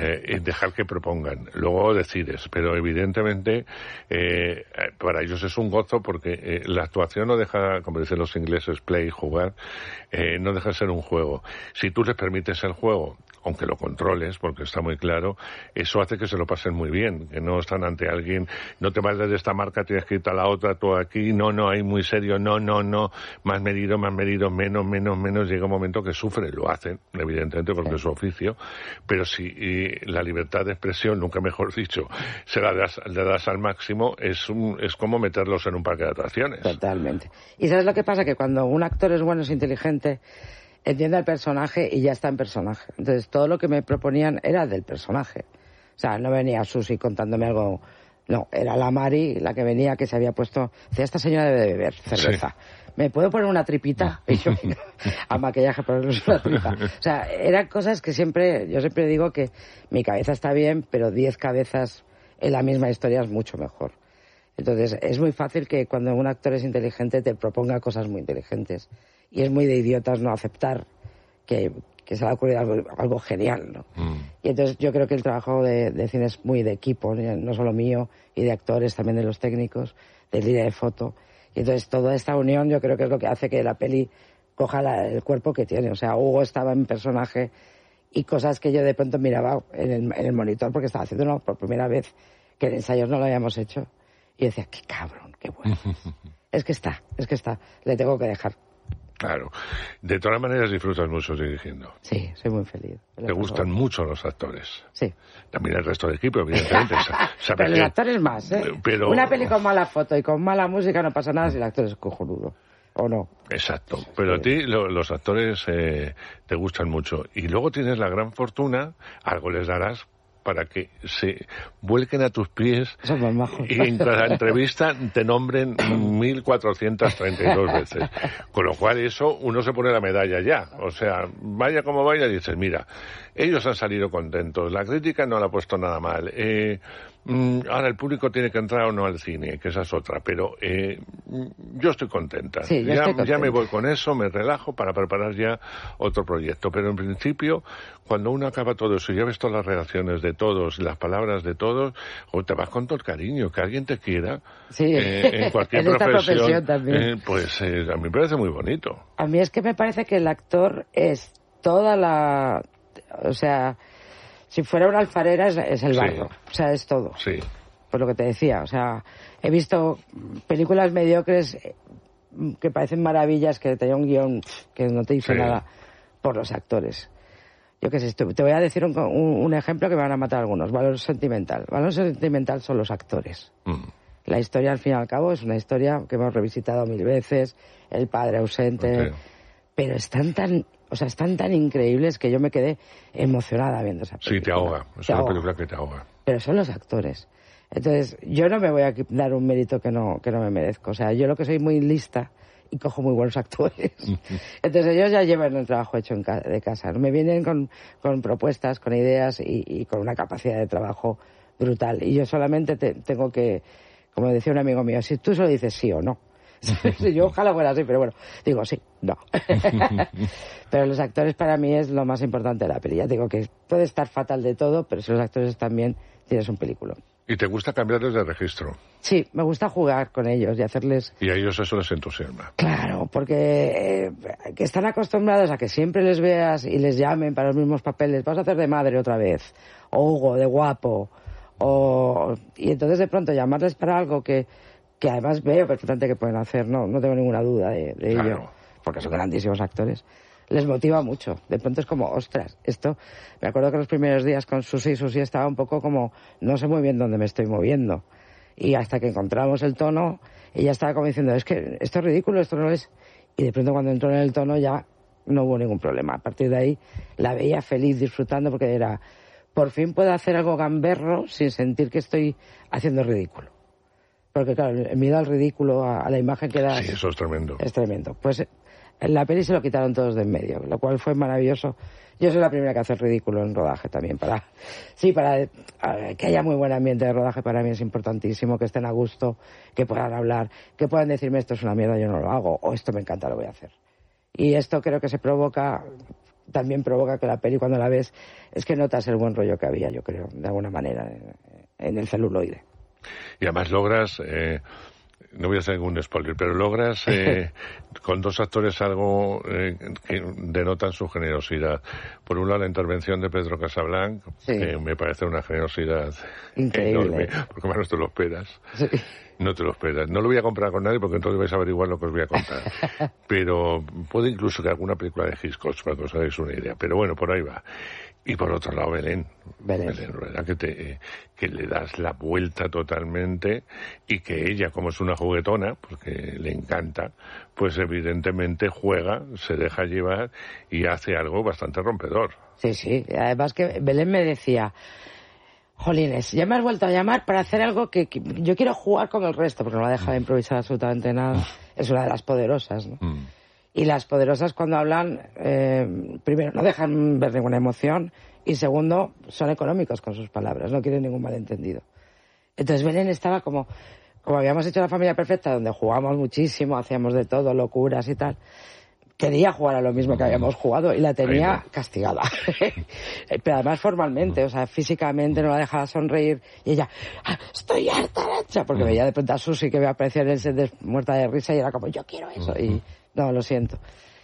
dejar que propongan. Luego decides, pero evidentemente para ellos es un gozo porque la actuación no deja, como dicen los ingleses, play, jugar, no deja de ser un juego. Si tú les permites el juego, aunque lo controles, porque está muy claro, eso hace que se lo pasen muy bien, que no están ante alguien, no te vayas de esta marca, tienes que irte a la otra, tú aquí, no, ahí muy serio, no, más medido, menos, llega un momento que sufre, lo hacen, evidentemente, porque es su oficio, pero si la libertad de expresión, nunca mejor dicho, le das al máximo, es como meterlos en un parque de atracciones. Totalmente. ¿Y sabes lo que pasa? Que cuando un actor es bueno, es inteligente, entiende el personaje y ya está en personaje. Entonces, todo lo que me proponían era del personaje. O sea, no venía Susi contándome algo. No, era la Mari la que venía, que se había puesto... Decía, esta señora debe de beber cerveza. Sí. ¿Me puedo poner una tripita? Y yo, a maquillaje, ponernos una tripa. O sea, eran cosas que yo siempre digo que mi cabeza está bien, pero 10 cabezas en la misma historia es mucho mejor. Entonces, es muy fácil que cuando un actor es inteligente te proponga cosas muy inteligentes. Y es muy de idiotas no aceptar que se le ha ocurrido algo genial, ¿no? Y entonces yo creo que el trabajo de cine es muy de equipo, no solo mío, y de actores, también de los técnicos, de línea de foto. Y entonces toda esta unión yo creo que es lo que hace que la peli coja el cuerpo que tiene. O sea, Hugo estaba en personaje y cosas que yo de pronto miraba en el monitor porque estaba haciéndolo por primera vez, que en ensayos no lo habíamos hecho. Y decía, qué cabrón, qué bueno. Es que está, le tengo que dejar. Claro. De todas maneras disfrutas mucho dirigiendo. Sí, soy muy feliz. Te gustan mucho los actores. Sí. También el resto del equipo, evidentemente. Pero los actores más, ¿eh? Pero... Una peli con mala foto y con mala música no pasa nada si el actor es cojonudo. ¿O no? Exacto. Pero a ti los actores te gustan mucho. Y luego tienes la gran fortuna, algo les darás, para que se vuelquen a tus pies y en cada entrevista te nombren 1432 veces. Con lo cual eso, uno se pone la medalla ya. O sea, vaya como vaya, dices, mira, ellos han salido contentos, la crítica no la ha puesto nada mal. Ahora el público tiene que entrar o no al cine, que esa es otra, pero yo estoy contenta. Sí, ya me voy con eso, me relajo para preparar ya otro proyecto. Pero en principio, cuando uno acaba todo eso y ya ves todas las reacciones de todos, las palabras de todos, o te vas con todo el cariño, que alguien te quiera, sí. En cualquier en profesión también. Pues a mí me parece muy bonito. A mí es que me parece que el actor es toda la... O sea... Si fuera una alfarera es el barro, sí. O sea, es todo. Sí. Por lo que te decía, o sea, he visto películas mediocres que parecen maravillas, que tenía un guión que no te dice nada por los actores. Yo qué sé, te voy a decir un ejemplo que me van a matar algunos. Valor sentimental. Valor sentimental son los actores. La historia, al fin y al cabo, es una historia que hemos revisitado 1000 veces, el padre ausente, pero están tan increíbles que yo me quedé emocionada viendo esa película. Sí, te ahoga. Es una película que te ahoga. Pero son los actores. Entonces, yo no me voy a dar un mérito que no me merezco. O sea, yo lo que soy muy lista y cojo muy buenos actores. Entonces, ellos ya llevan el trabajo hecho de casa. Me vienen con propuestas, con ideas y con una capacidad de trabajo brutal. Y yo solamente tengo que, como decía un amigo mío, si tú solo dices sí o no. Yo ojalá fuera así, pero bueno, digo sí, no. Pero los actores para mí es lo más importante de la peli. Ya digo que puede estar fatal de todo, pero si los actores están bien, tienes un película. ¿Y te gusta cambiarles de registro? Sí, me gusta jugar con ellos y hacerles... Y a ellos eso les entusiasma. Claro, porque que están acostumbrados a que siempre les veas y les llamen para los mismos papeles. Vas a hacer de madre otra vez, o Hugo, de guapo, y entonces de pronto llamarles para algo que además veo perfectamente que pueden hacer, no tengo ninguna duda de ello, porque son grandísimos actores, les motiva mucho. De pronto es como, ostras, esto... Me acuerdo que los primeros días con Susi estaba un poco como, no sé muy bien dónde me estoy moviendo. Y hasta que encontramos el tono, ella estaba como diciendo, es que esto es ridículo, esto no es... Y de pronto cuando entró en el tono ya no hubo ningún problema. A partir de ahí la veía feliz, disfrutando, porque era, por fin puedo hacer algo gamberro sin sentir que estoy haciendo ridículo. Porque claro, el miedo al ridículo, a la imagen que da... Sí, eso es tremendo. Es tremendo. Pues en la peli se lo quitaron todos de en medio, lo cual fue maravilloso. Yo soy la primera que hace el ridículo en rodaje también. Para que haya muy buen ambiente de rodaje para mí es importantísimo, que estén a gusto, que puedan hablar, que puedan decirme esto es una mierda, yo no lo hago, o esto me encanta, lo voy a hacer. Y esto creo que se provoca también provoca que la peli, cuando la ves, es que notas el buen rollo que había, yo creo, de alguna manera, en el celuloide. Y además logras, no voy a hacer ningún spoiler, pero logras con dos actores algo que denotan su generosidad. Por un lado, la intervención de Pedro Casablanc, que me parece una generosidad increíble, enorme, porque más no te lo esperas. Sí. No te lo esperas. No lo voy a comprar con nadie porque entonces vais a averiguar lo que os voy a contar. Pero puede incluso que alguna película de Hitchcock, para que os hagáis una idea. Pero bueno, por ahí va. Y por otro lado, Belén, ¿verdad? Que le das la vuelta totalmente y que ella, como es una juguetona, porque le encanta, pues evidentemente juega, se deja llevar y hace algo bastante rompedor. Sí, sí. Además que Belén me decía, jolines, ya me has vuelto a llamar para hacer algo que yo quiero jugar con el resto, porque no la deja de improvisar absolutamente nada. Es una de las poderosas, ¿no? Y las poderosas, cuando hablan, primero, no dejan ver ninguna emoción, y segundo, son económicos con sus palabras, no quieren ningún malentendido. Entonces Belén estaba como habíamos hecho La Familia Perfecta, donde jugamos muchísimo, hacíamos de todo, locuras y tal. Quería jugar a lo mismo que habíamos jugado y la tenía castigada. Pero además formalmente, o sea, físicamente no la dejaba sonreír. Y ella, estoy harta, Arancha, porque veía de pronto a Susi que me aparecía en el set muerta de risa y era como, yo quiero eso. Y no, lo siento.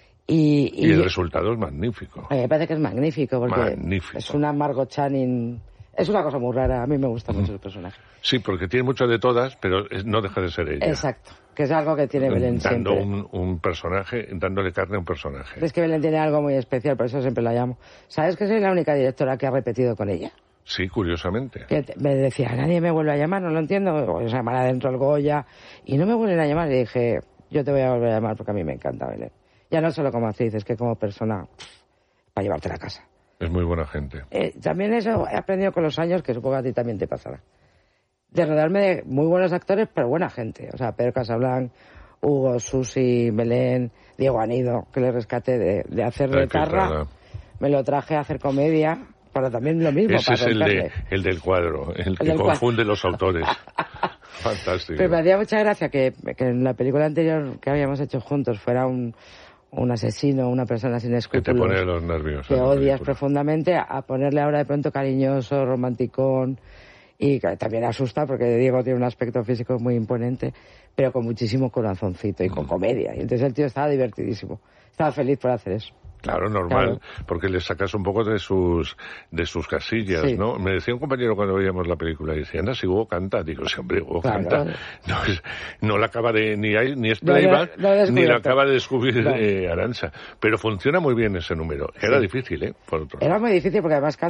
Y el resultado es magnífico. A mí me parece que es magnífico, porque es una Margot Channing. Es una cosa muy rara, a mí me gusta mucho el personaje. Sí, porque tiene mucho de todas, pero no deja de ser ella. Exacto, que es algo que tiene Belén dando siempre. un personaje, dándole carne a un personaje. Es que Belén tiene algo muy especial, por eso siempre la llamo. ¿Sabes que soy la única directora que ha repetido con ella? Sí, curiosamente. Que me decía, nadie me vuelve a llamar, no lo entiendo. O sea, Mar Adentro, el Goya, y no me vuelven a llamar. Y dije, yo te voy a volver a llamar porque a mí me encanta Belén. Ya no solo como actriz, es que como persona, para llevarte a la casa. Es muy buena gente. También eso he aprendido con los años, que supongo que a ti también te pasará. De rodearme de muy buenos actores, pero buena gente. O sea, Pedro Casablanc, Hugo, Susi, Belén, Diego Anido, que le rescaté de hacer guitarra. Me lo traje a hacer comedia, para también lo mismo. Ese para es el del cuadro, el que confunde los autores. Fantástico. Pero me hacía mucha gracia que en la película anterior que habíamos hecho juntos fuera un asesino, una persona sin escrúpulos. Que te pone los nervios. Que odias profundamente, a ponerle ahora de pronto cariñoso, romanticón, y que también asusta porque Diego tiene un aspecto físico muy imponente, pero con muchísimo corazoncito y con comedia. Y entonces el tío estaba divertidísimo. Estaba feliz por hacer eso. Claro, normal, porque le sacas un poco de sus casillas, sí. ¿no? Me decía un compañero cuando veíamos la película, y decía, anda, si Hugo canta. Digo, sí, hombre, Hugo canta. No la acaba de, ni es playback, ni la acaba de descubrir Arantxa. Pero funciona muy bien ese número. Era difícil, por otro lado. Era muy difícil, porque además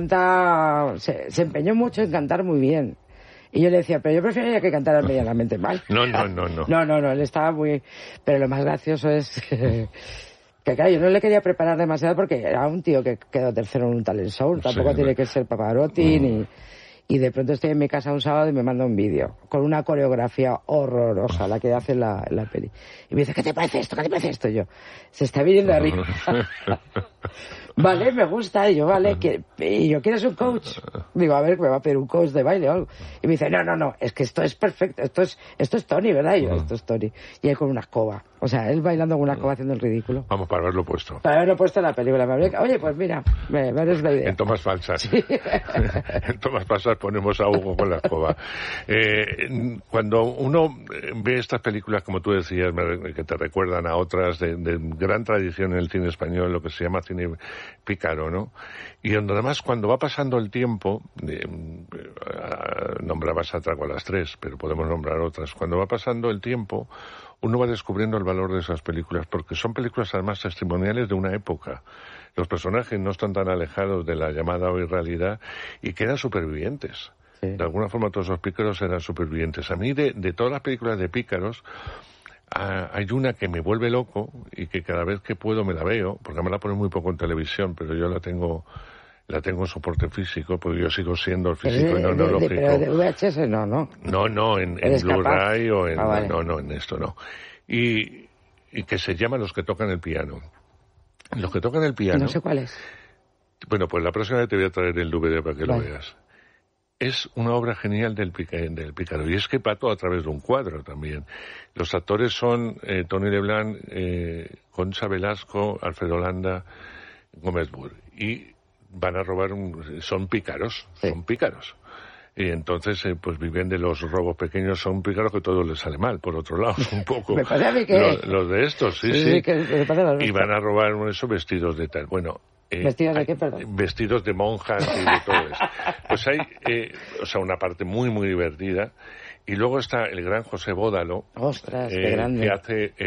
se empeñó mucho en cantar muy bien. Y yo le decía, pero yo preferiría que cantara medianamente mal. No, él estaba muy... Pero lo más gracioso es... Que claro, yo no le quería preparar demasiado porque era un tío que quedó tercero en un talent show, tampoco tiene que ser Pavarotti, y de pronto estoy en mi casa un sábado y me manda un vídeo con una coreografía horrorosa, la que hace la peli. Y me dice, ¿qué te parece esto? ¿Qué te parece esto? Y yo, se está viniendo arriba. Vale, me gusta. Y yo, vale, ¿y yo quieres un coach? Digo, a ver, me va a pedir un coach de baile o algo. Y me dice, no, es que esto es perfecto, esto es Tony, ¿verdad? Y yo, esto es Tony. Y él con una escoba. O sea, él bailando con una escoba haciendo el ridículo. Vamos, para haberlo puesto. Para haberlo puesto en la película. Oye, pues mira, me eres la idea. En tomas falsas. Sí. En tomas falsas ponemos a Hugo con la escoba. Cuando uno ve estas películas, como tú decías, que te recuerdan a otras de gran tradición en el cine español, lo que se llama cine pícaro, ¿no? Y donde además cuando va pasando el tiempo, nombrabas Atraco a las 3, pero podemos nombrar otras. Cuando va pasando el tiempo, uno va descubriendo el valor de esas películas, porque son películas además testimoniales de una época. Los personajes no están tan alejados de la llamada hoy realidad y quedan supervivientes. Sí. De alguna forma todos los pícaros eran supervivientes. A mí de todas las películas de pícaros hay una que me vuelve loco y que cada vez que puedo me la veo, porque me la ponen muy poco en televisión, pero yo la tengo en soporte físico, porque yo sigo siendo el físico neurológico. Pero de VHS no. No, en Blu-ray o en... Vale. No, en esto no. Y que se llama Los que tocan el piano. Los que tocan el piano... No sé cuál es. Bueno, pues la próxima vez te voy a traer el DVD para que lo veas. Es una obra genial del pícaro. Y es que va todo a través de un cuadro también. Los actores son Tony Leblanc, Concha Velasco, Alfredo Landa, Gómez Burr, y van a robar son pícaros, son pícaros. Y entonces, pues viven de los robos pequeños, son pícaros que todo les sale mal, por otro lado, un poco. Me parece a mí que... Los de estos, sí. Que me parece y van a robar esos vestidos de tal. Bueno... ¿Vestidos de qué, perdón? Vestidos de monjas y de todo eso. Pues hay, una parte muy, muy divertida. Y luego está el gran José Bódalo, ¡ostras, qué grande! Que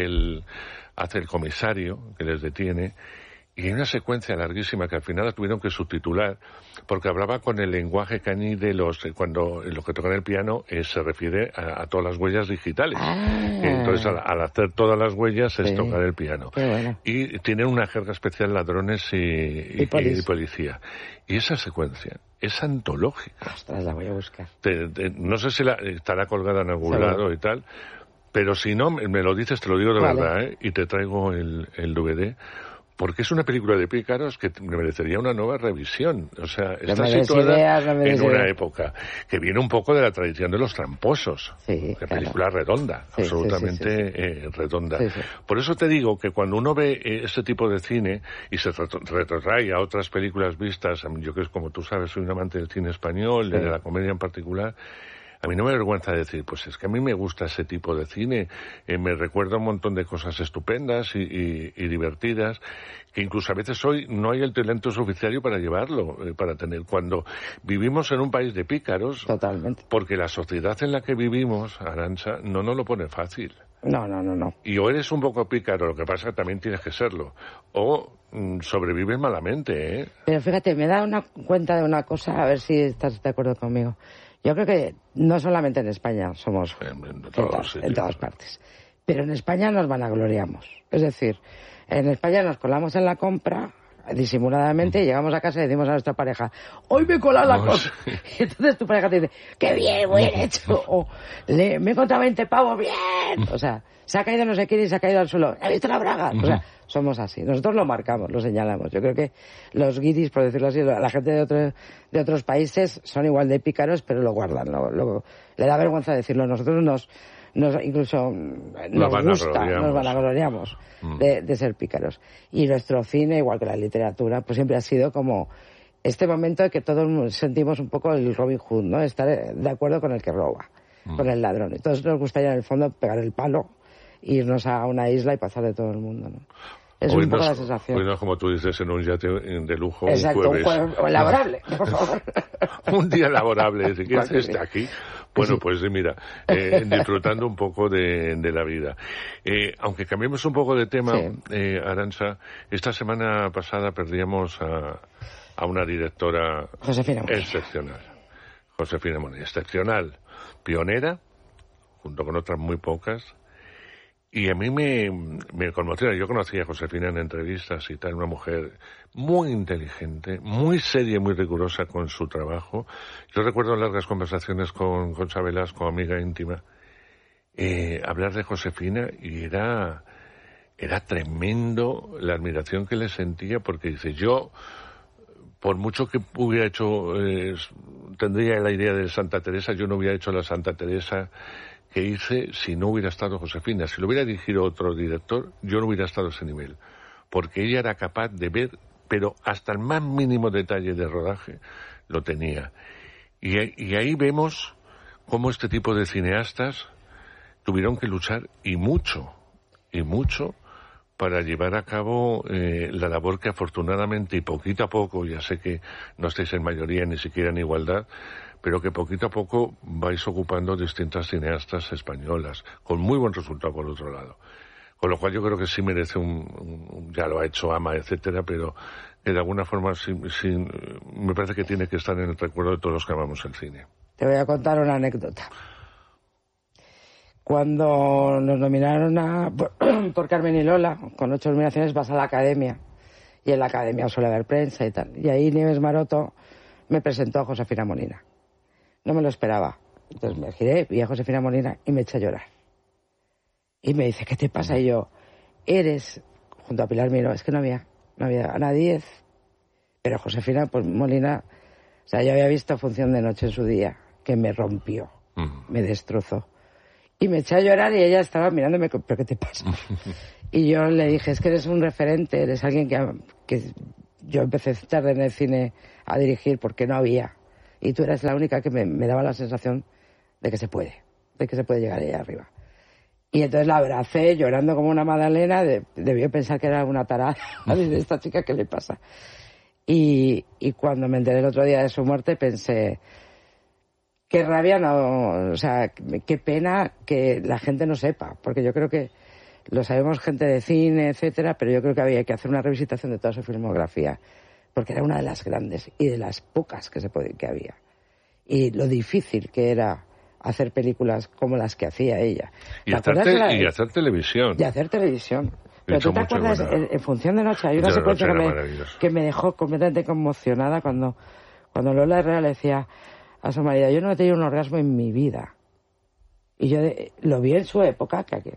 hace el comisario que les detiene. Y hay una secuencia larguísima que al final la tuvieron que subtitular, porque hablaba con el lenguaje cañí de cuando los que tocan el piano se refiere a todas las huellas digitales. Entonces, al hacer todas las huellas es tocar el piano. Bueno. Y tienen una jerga especial ladrones y policía. Y esa secuencia es antológica. ¡Ostras, la voy a buscar! No sé si estará colgada en algún lado y tal, pero si no, me lo dices, te lo digo de verdad, y te traigo el DVD. Porque es una película de pícaros que merecería una nueva revisión. O sea, está situada en una época que viene un poco de la tradición de los tramposos. Sí, una película redonda, absolutamente redonda. Por eso te digo que cuando uno ve este tipo de cine y se retrotrae a otras películas vistas, yo que como tú sabes soy un amante del cine español, de la comedia en particular, a mí no me avergüenza decir, pues es que a mí me gusta ese tipo de cine, me recuerda un montón de cosas estupendas y divertidas, que incluso a veces hoy no hay el talento suficiente para llevarlo, para tener. Cuando vivimos en un país de pícaros, totalmente, porque la sociedad en la que vivimos, Arantxa, no nos lo pone fácil. No. Y o eres un poco pícaro, lo que pasa que también tienes que serlo, o sobrevives malamente, ¿eh? Pero fíjate, me da cuenta de una cosa, a ver si estás de acuerdo conmigo. Yo creo que no solamente en España somos en todas partes, pero en España nos vanagloriamos. Es decir, en España nos colamos en la compra disimuladamente y llegamos a casa y decimos a nuestra pareja, hoy me he colado la compra. Y entonces tu pareja te dice, qué bien, muy bien hecho. O me he encontrado 20 pavos, bien. O sea, se ha caído no sé quién y se ha caído al suelo. ¿Has visto la braga? O sea, somos así. Nosotros lo marcamos, lo señalamos. Yo creo que los guiris, por decirlo así, la gente de otros países son igual de pícaros, pero lo guardan. Le da vergüenza decirlo. Nosotros incluso nos gusta, nos vanagloriamos de ser pícaros. Y nuestro cine, igual que la literatura, pues siempre ha sido como este momento de que todos sentimos un poco el Robin Hood, ¿no? Estar de acuerdo con el que roba, con el ladrón. Entonces nos gustaría en el fondo pegar el palo, irnos a una isla y pasar de todo el mundo, ¿no? Es un poco la sensación. Hoy no, como tú dices, en un yate de lujo. Exacto, un jueves laborable, por favor. Un día laborable. ¿Qué haces aquí? Bueno, pues mira, disfrutando un poco de la vida. Aunque cambiemos un poco de tema, Arantxa, esta semana pasada perdíamos a una directora excepcional. Josefina Monilla, excepcional, pionera, junto con otras muy pocas. Y a mí me conmociona. Yo conocí a Josefina en entrevistas y tal, una mujer muy inteligente, muy seria y muy rigurosa con su trabajo. Yo recuerdo largas conversaciones con Concha Velasco, amiga íntima, hablar de Josefina y era tremendo la admiración que le sentía, porque dice, yo, por mucho que hubiera hecho, tendría la idea de Santa Teresa, yo no hubiera hecho la Santa Teresa que hice si no hubiera estado Josefina. Si lo hubiera dirigido otro director, yo no hubiera estado a ese nivel. Porque ella era capaz de ver, pero hasta el más mínimo detalle de rodaje lo tenía. Y ahí vemos cómo este tipo de cineastas tuvieron que luchar y mucho, para llevar a cabo la labor que afortunadamente y poquito a poco, ya sé que no estáis en mayoría ni siquiera en igualdad, pero que poquito a poco vais ocupando distintas cineastas españolas, con muy buen resultado por otro lado. Con lo cual yo creo que sí merece ya lo ha hecho Ama, etcétera, pero que de alguna forma me parece que tiene que estar en el recuerdo de todos los que amamos el cine. Te voy a contar una anécdota. Cuando nos nominaron por Carmen y Lola, con 8 nominaciones, vas a la Academia. Y en la Academia suele haber prensa y tal. Y ahí Nieves Maroto me presentó a Josefina Molina. No me lo esperaba. Entonces me giré, vi a Josefina Molina y me eché a llorar. Y me dice, ¿qué te pasa? Y yo, junto a Pilar Miró, es que no había Ana Díez. Pero Josefina Molina, o sea, yo había visto Función de Noche en su día, que me rompió, me destrozó. Y me eché a llorar y ella estaba mirándome, ¿pero qué te pasa? Y yo le dije, es que eres un referente, eres alguien que yo empecé tarde en el cine a dirigir porque no había. Y tú eres la única que me daba la sensación de que se puede llegar allá arriba. Y entonces la abracé llorando como una magdalena, debió pensar que era una tarada. De esta chica, ¿qué le pasa? Y cuando me enteré el otro día de su muerte pensé, qué rabia, no, o sea, qué pena que la gente no sepa, porque yo creo que lo sabemos gente de cine, etcétera, pero yo creo que había que hacer una revisitación de toda su filmografía, porque era una de las grandes y de las pocas que había. Y lo difícil que era hacer películas como las que hacía ella. Y hacer televisión. Y hacer televisión. Pero tú te acuerdas, en Función de Noche, hay una secuencia que me dejó completamente conmocionada cuando Lola Herrera le decía a su marido, yo no he tenido un orgasmo en mi vida. Y yo lo vi en su época, que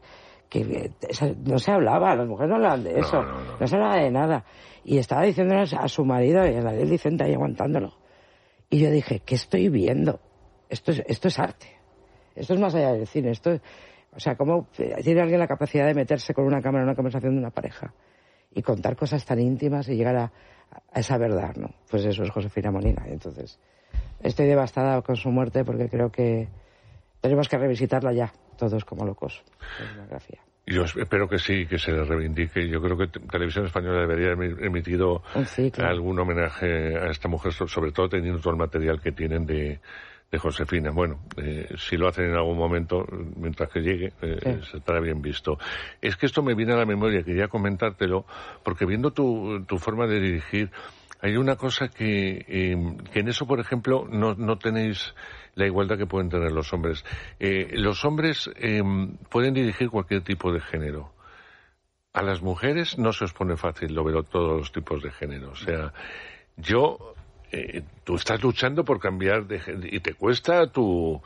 no se hablaba, las mujeres no hablaban de eso, no se hablaba de nada. Y estaba diciéndonos a su marido y a la del Vicente ahí aguantándolo. Y yo dije, ¿qué estoy viendo? Esto es arte. Esto es más allá del cine. O sea, ¿cómo tiene alguien la capacidad de meterse con una cámara en una conversación de una pareja y contar cosas tan íntimas y llegar a esa verdad, ¿no? Pues eso es Josefina Molina. Entonces, estoy devastada con su muerte porque creo que tenemos que revisitarla ya, todos como locos. Yo espero que sí, que se le reivindique. Yo creo que Televisión Española debería haber emitido algún homenaje a esta mujer, sobre todo teniendo todo el material que tienen de Josefina. Bueno, si lo hacen en algún momento, mientras que llegue, se estará bien visto. Es que esto me viene a la memoria, quería comentártelo, porque viendo tu forma de dirigir, hay una cosa que en eso, por ejemplo, no tenéis la igualdad que pueden tener los hombres. Los hombres pueden dirigir cualquier tipo de género. A las mujeres no se os pone fácil lo ver todos los tipos de género. O sea, tú estás luchando por cambiar y te cuesta tu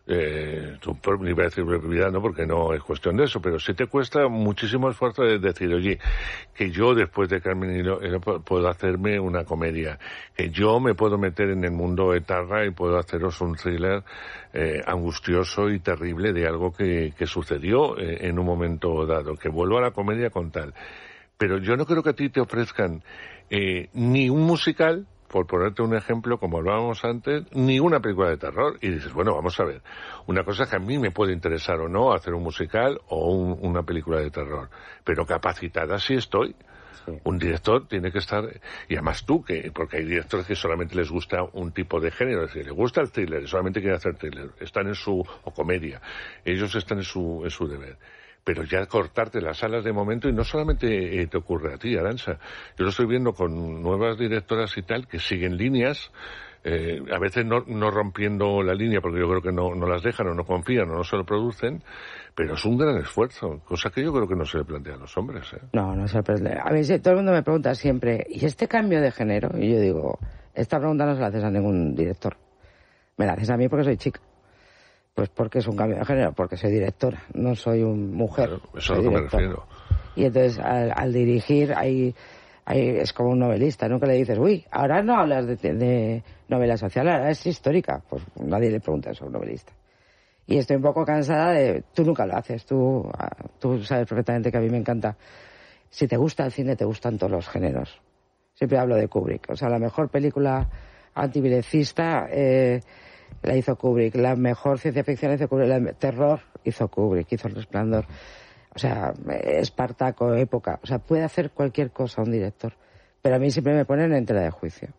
ni voy a decir brevedad, no, porque no es cuestión de eso, pero sí te cuesta muchísimo esfuerzo de decir, oye, que yo después de Carmen y Lola puedo hacerme una comedia, que yo me puedo meter en el mundo etarra y puedo haceros un thriller angustioso y terrible de algo que sucedió en un momento dado, que vuelvo a la comedia con tal. Pero yo no creo que a ti te ofrezcan ni un musical, por ponerte un ejemplo, como hablábamos antes, ni una película de terror. Y dices, bueno, vamos a ver, una cosa es que a mí me puede interesar o no hacer un musical o una película de terror, pero capacitada sí estoy. Sí. Un director tiene que estar, y además tú, porque hay directores que solamente les gusta un tipo de género, es decir, les gusta el thriller, solamente quieren hacer thriller, están o comedia, ellos están en su deber. Pero ya cortarte las alas de momento, y no solamente te ocurre a ti, Arantxa. Yo lo estoy viendo con nuevas directoras y tal, que siguen líneas, a veces no rompiendo la línea, porque yo creo que no las dejan o no confían o no se lo producen, pero es un gran esfuerzo, cosa que yo creo que no se le plantea a los hombres. No se le plantea. A mí todo el mundo me pregunta siempre, ¿y este cambio de género? Y yo digo, esta pregunta no se la haces a ningún director. Me la haces a mí porque soy chica. Pues porque es un cambio de género, porque soy directora, no soy una mujer. Claro, eso es a lo que me refiero. Y entonces al dirigir es como un novelista, nunca le dices, uy, ahora no hablas de novela social, ahora es histórica. Pues nadie le pregunta eso a un novelista. Y estoy un poco cansada tú nunca lo haces, tú sabes perfectamente que a mí me encanta. Si te gusta el cine, te gustan todos los géneros. Siempre hablo de Kubrick, o sea, la mejor película antiviolencista la hizo Kubrick, la mejor ciencia ficción la hizo Kubrick, la terror hizo Kubrick, hizo El Resplandor, o sea, Espartaco, Época, o sea, puede hacer cualquier cosa un director, pero a mí siempre me ponen en tela de juicio.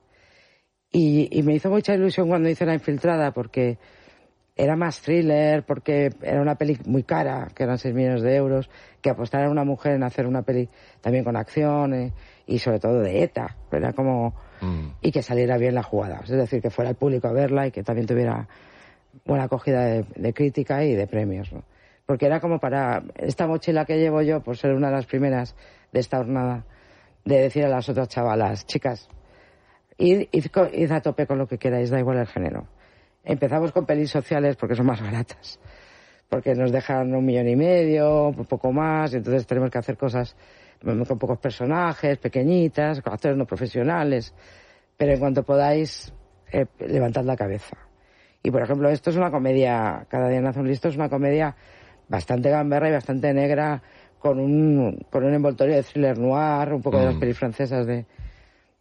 Y me hizo mucha ilusión cuando hice La Infiltrada, porque era más thriller, porque era una peli muy cara, que eran 6 millones de euros, que apostara a una mujer en hacer una peli también con acción y sobre todo de ETA, era como... y que saliera bien la jugada, es decir, que fuera el público a verla y que también tuviera buena acogida de crítica y de premios, ¿no? Porque era como para esta mochila que llevo yo, por ser una de las primeras de esta jornada, de decir a las otras chavalas, chicas, id a tope con lo que queráis, da igual el género. Empezamos con pelis sociales porque son más baratas, porque nos dejan 1,5 millones, un poco más, y entonces tenemos que hacer cosas con pocos personajes, pequeñitas, con actores no profesionales, pero en cuanto podáis, levantad la cabeza. Y por ejemplo, esto es una comedia, Cada día nace un listo, es una comedia bastante gamberra y bastante negra, con un envoltorio de thriller noir, un poco de las pelis francesas de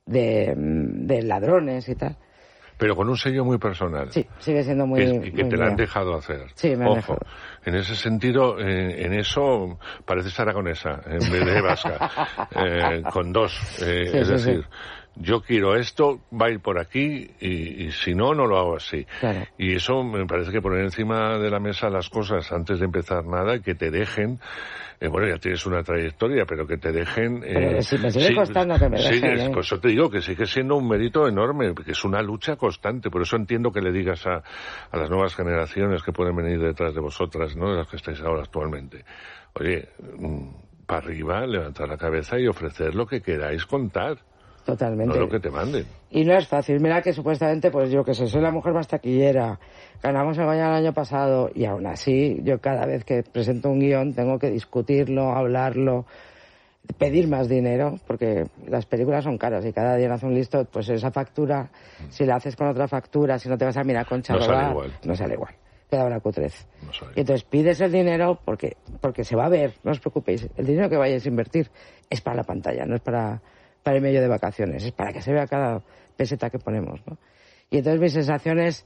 de ladrones y tal. Pero con un sello muy personal. Sí, sigue siendo muy... Y que te la han dejado hacer. Sí, me han dejado. En ese sentido, en eso pareces aragonesa en vez de vasca. Con dos. Es decir, yo quiero esto, va a ir por aquí y si no, no lo hago así. Claro. Y eso me parece que poner encima de la mesa las cosas antes de empezar nada y que te dejen... bueno, ya tienes una trayectoria, pero que te dejen... pero si me sigue costando que me dejen, Por eso te digo que sigue siendo un mérito enorme, porque es una lucha constante. Por eso entiendo que le digas a las nuevas generaciones que pueden venir detrás de vosotras, ¿no?, de las que estáis ahora actualmente. Oye, para arriba, levantar la cabeza y ofrecer lo que queráis contar. Totalmente. No lo que te manden. Y no es fácil. Mira que supuestamente, pues yo que sé, soy la mujer más taquillera. Ganamos el Goya el año pasado y aún así yo cada vez que presento un guión tengo que discutirlo, hablarlo, pedir más dinero, porque las películas son caras y cada día hace un listo, pues esa factura, si la haces con otra factura, si no te vas a mirar con Charola, no sale igual. Queda una cutrez. Y entonces pides el dinero porque se va a ver, no os preocupéis. El dinero que vayáis a invertir es para la pantalla, no es para el medio de vacaciones, es para que se vea cada peseta que ponemos, ¿no? Y entonces mis sensaciones,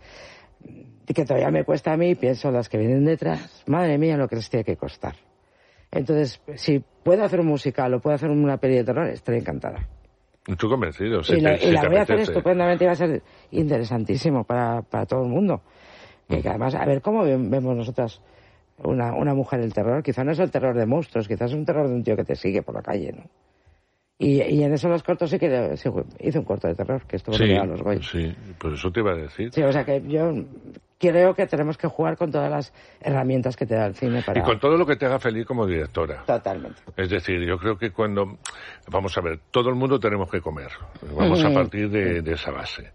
que todavía me cuesta a mí, pienso las que vienen detrás, madre mía lo que les tiene que costar. Entonces, si puedo hacer un musical o puedo hacer una peli de terror, estaré encantada. Estoy convencido. Y la voy a hacer estupendamente y va a ser interesantísimo para todo el mundo. Que además, a ver cómo vemos nosotras una mujer el terror. Quizá no es el terror de monstruos, quizás es un terror de un tío que te sigue por la calle, ¿no? Y en eso los cortos sí que hice un corto de terror, que estuvo nominado a los Goya. Sí, pues eso te iba a decir. Sí, o sea que yo creo que tenemos que jugar con todas las herramientas que te da el cine para... Y con todo lo que te haga feliz como directora. Totalmente. Es decir, yo creo que cuando... Vamos a ver, todo el mundo tenemos que comer. Vamos a partir de esa base.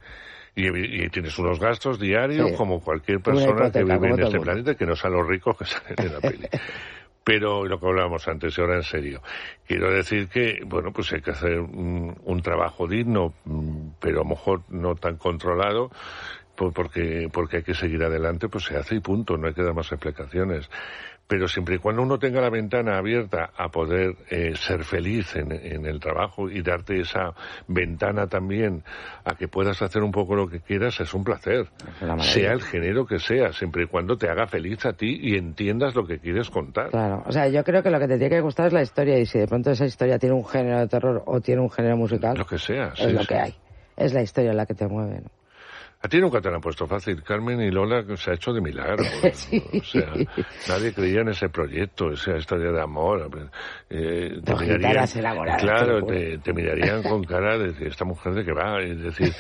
Y tienes unos gastos diarios como cualquier persona que vive en este planeta, que no sean los ricos que salen en la peli. Pero lo que hablábamos antes, y ahora en serio, quiero decir que, bueno, pues hay que hacer un trabajo digno, pero a lo mejor no tan controlado, porque hay que seguir adelante, pues se hace y punto, no hay que dar más explicaciones. Pero siempre y cuando uno tenga la ventana abierta a poder ser feliz en el trabajo y darte esa ventana también a que puedas hacer un poco lo que quieras, es un placer. Sea el género que sea, siempre y cuando te haga feliz a ti y entiendas lo que quieres contar. Claro, o sea, yo creo que lo que te tiene que gustar es la historia, y si de pronto esa historia tiene un género de terror o tiene un género musical, lo que sea, es lo que hay. Es la historia la que te mueve, ¿no? A ti nunca te la han puesto fácil. Carmen y Lola se ha hecho de milagro. Sí. O sea, nadie creía en ese proyecto, esa historia de amor. Te mirarían, claro, te mirarían con cara de decir, esta mujer de qué va. Es decir,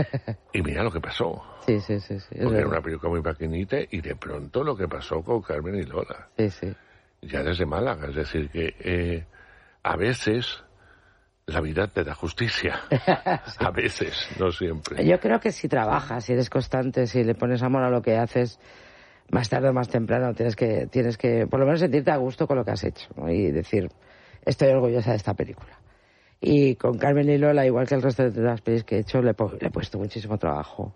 y mira lo que pasó. Sí. Porque era una película muy pequeñita y de pronto lo que pasó con Carmen y Lola. Sí. Ya desde Málaga. Es decir, que a veces... la vida te da justicia. Sí. A veces, no siempre. Yo creo que si trabajas, si eres constante, si le pones amor a lo que haces, más tarde o más temprano tienes que por lo menos sentirte a gusto con lo que has hecho, ¿no? Y decir, estoy orgullosa de esta película. Y con Carmen y Lola, igual que el resto de las pelis que he hecho, le he puesto muchísimo trabajo.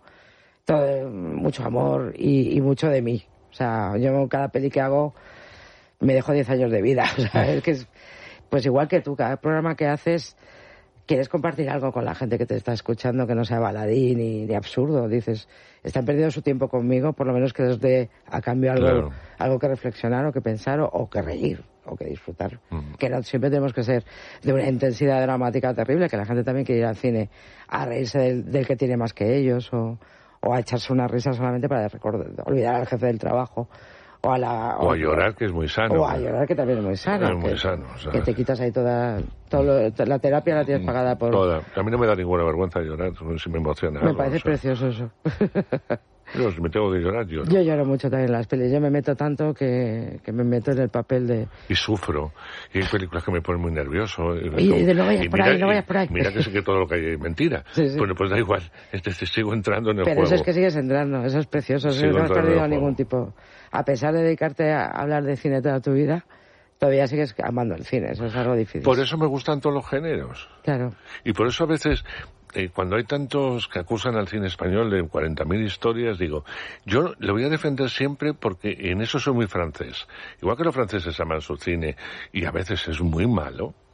Mucho amor y mucho de mí. O sea, yo cada peli que hago me dejo 10 años de vida. O sea, es que pues igual que tú, cada programa que haces quieres compartir algo con la gente que te está escuchando, que no sea baladí ni absurdo. Dices, están perdiendo su tiempo conmigo, por lo menos que les dé a cambio algo que reflexionar o que pensar o que reír o que disfrutar. Que no siempre tenemos que ser de una intensidad dramática terrible, que la gente también quiere ir al cine a reírse del que tiene más que ellos o a echarse una risa solamente para olvidar al jefe del trabajo. O a llorar, que es muy sano. O a llorar, que también es muy sano. Es muy sano, ¿sabes? Que te quitas ahí la terapia la tienes pagada por... Toda. A mí no me da ninguna vergüenza llorar, si me emociona. Me parece precioso eso. Yo, si me tengo que llorar, lloro. Yo lloro mucho también en las pelis. Yo me meto tanto que me meto en el papel de... Y sufro. Y hay películas que me ponen muy nervioso. Y no vayas por ahí. Mira que sé que todo lo que hay es mentira. Sí. Bueno, pues da igual. Sigo entrando en el juego. Pero eso es que sigues entrando. Eso es precioso. Eso no has perdido ningún tipo... A pesar de dedicarte a hablar de cine toda tu vida, todavía sigues amando el cine. Eso es algo difícil. Por eso me gustan todos los géneros. Claro. Y por eso a veces, cuando hay tantos que acusan al cine español de 40.000 historias, digo, yo le voy a defender siempre porque en eso soy muy francés. Igual que los franceses aman su cine y a veces es muy malo,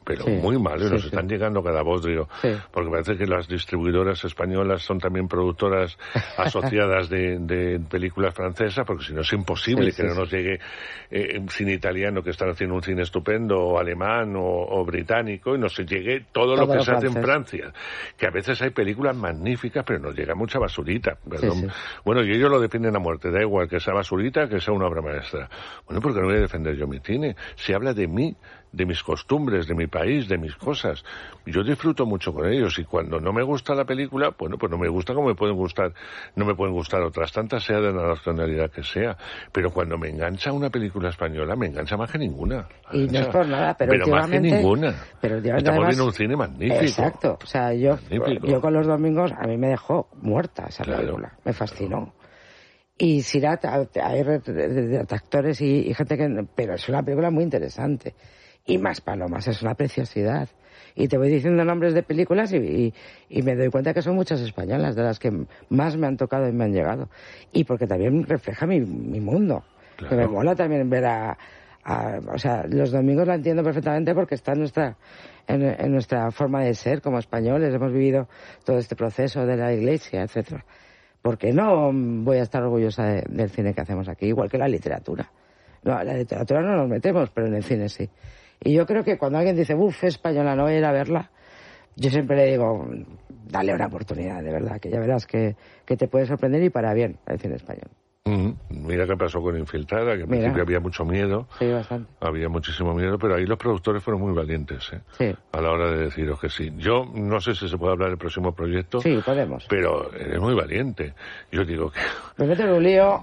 pero Sí, muy mal, y sí, nos sí. están llegando cada bodrio, Sí. porque parece que las distribuidoras españolas son también productoras asociadas de películas francesas, porque si no es imposible Sí, que sí, no nos llegue cine italiano, que están haciendo un cine estupendo, o alemán, o británico, y nos llegue todo lo Todo que lo se hace en francés. Francia, que a veces hay películas magníficas, pero nos llega mucha basurita, perdón. Sí. Bueno, y ellos lo defienden a muerte, da igual que sea basurita, que sea una obra maestra. Bueno, porque no voy a defender yo mi cine. Se habla de mí, de mis costumbres, de mi país, de mis cosas. Yo disfruto mucho con ellos, y cuando no me gusta la película, bueno, pues no me gusta como no me pueden gustar otras tantas, sea de la nacionalidad que sea. Pero cuando me engancha una película española, me engancha más que ninguna. Y no es por nada, pero más que últimamente... ninguna. Pero últimamente, Estamos además, viendo un cine magnífico. Exacto. O sea, yo con Los Domingos, a mí me dejó muerta esa película. Me fascinó. Y Sirat, hay detractores y gente que... Pero es una película muy interesante. Y Más Palomas es una preciosidad. Y te voy diciendo nombres de películas y me doy cuenta que son muchas españolas, de las que más me han tocado y me han llegado. Y porque también refleja mi mundo. Claro. Que me mola también ver o sea, Los Domingos la entiendo perfectamente porque está en nuestra forma de ser como españoles. Hemos vivido todo este proceso de la Iglesia, etcétera. ¿Por qué no voy a estar orgullosa del cine que hacemos aquí? Igual que la literatura. No, la literatura no nos metemos, pero en el cine sí. Y yo creo que cuando alguien dice, española, no voy a ir a verla, yo siempre le digo, dale una oportunidad, de verdad, que ya verás que te puede sorprender y para bien el cine español. Mira qué pasó con Infiltrada, que al principio había mucho miedo. Sí, bastante. Había muchísimo miedo, pero ahí los productores fueron muy valientes, Sí. a la hora de deciros que sí. Yo no sé si se puede hablar del próximo proyecto. Sí, podemos. Pero eres muy valiente. Yo digo que... Me meto en un lío.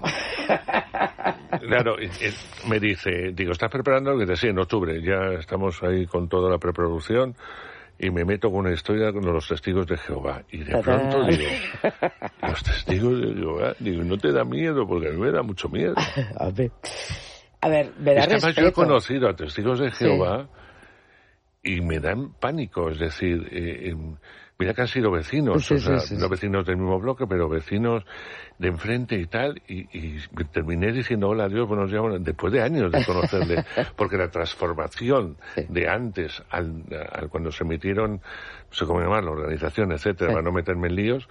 Claro, me dice, ¿estás preparando algo? Que sí, en octubre, ya estamos ahí con toda la preproducción, y me meto con una historia con los testigos de Jehová. Y de pronto digo, los testigos de Jehová, no te da miedo, porque a mí me da mucho miedo. A ver, me da respeto. Además, yo he conocido a testigos de Jehová y me dan pánico, es decir, mira que han sido vecinos, no vecinos del mismo bloque, pero vecinos de enfrente y tal, y terminé diciendo hola, Dios, buenos días, después de años de conocerle, porque la transformación de antes al cuando se emitieron, no sé cómo llamar, la organización, etcétera, para no meterme en líos,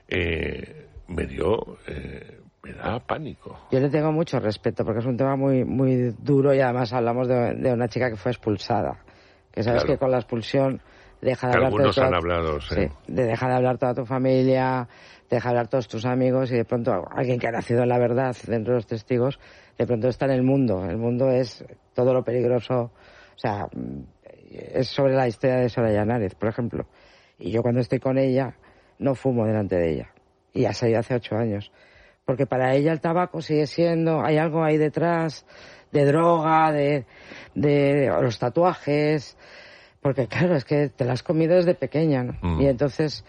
me da pánico. Yo le tengo mucho respeto, porque es un tema muy, muy duro, y además hablamos de una chica que fue expulsada, que sabes que con la expulsión deja de hablar algunos han hablado, deja de hablar toda tu familia, deja de hablar todos tus amigos, y de pronto alguien que ha nacido en la verdad dentro de los testigos, de pronto está en el mundo. El mundo es todo lo peligroso, o sea, es sobre la historia de Soraya Nárez, por ejemplo. Y yo cuando estoy con ella, no fumo delante de ella. Y ha salido hace 8 años. Porque para ella el tabaco sigue siendo, hay algo ahí detrás de droga, de los tatuajes. Porque claro, es que te la has comido desde pequeña, ¿no? Y entonces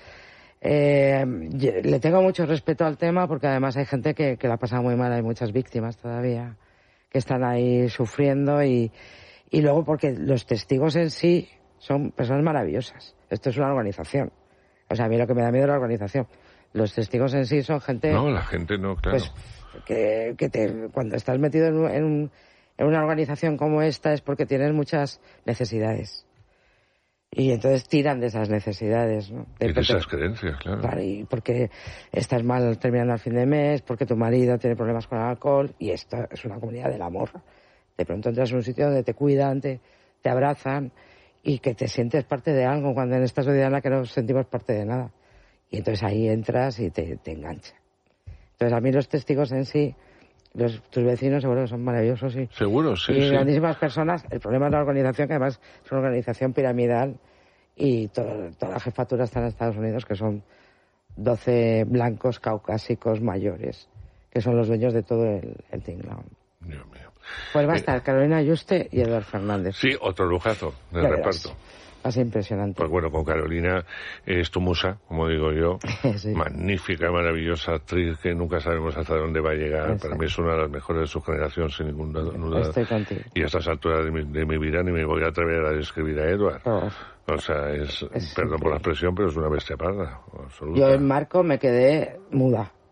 le tengo mucho respeto al tema, porque además hay gente que la pasa muy mal, hay muchas víctimas todavía que están ahí sufriendo, y luego porque los testigos en sí son personas maravillosas. Esto es una organización. O sea, a mí lo que me da miedo es la organización. Los testigos en sí son gente... No, la gente no, claro. Pues cuando estás metido en una organización como esta es porque tienes muchas necesidades. Y entonces tiran de esas necesidades, ¿no? Y de esas creencias, claro. Claro, y porque estás mal terminando al fin de mes, porque tu marido tiene problemas con el alcohol, y esto es una comunidad del amor. De pronto entras en un sitio donde te cuidan, te abrazan, y que te sientes parte de algo, cuando en esta sociedad en la que no nos sentimos parte de nada. Y entonces ahí entras y te engancha. Entonces a mí los testigos en sí, tus vecinos seguro que son maravillosos, sí. Seguro, sí. Y grandísimas personas. El problema es la organización, que además es una organización piramidal, y toda la jefatura está en Estados Unidos, que son 12 blancos caucásicos mayores, que son los dueños de todo el tinglao. Dios mío. Pues va a estar Carolina Yuste y Eduard Fernández. Sí, otro lujazo de reparto. Así impresionante. Pues bueno, con Carolina es tu musa, como digo yo. Sí. Magnífica, maravillosa actriz que nunca sabemos hasta dónde va a llegar. Exacto. Para mí es una de las mejores de su generación, sin ninguna duda. Estoy contigo. Y a estas alturas de mi vida ni me voy a atrever a describir a Edward. O sea, es perdón por la expresión, pero es una bestia parda. Absoluta. Yo en Marco me quedé muda.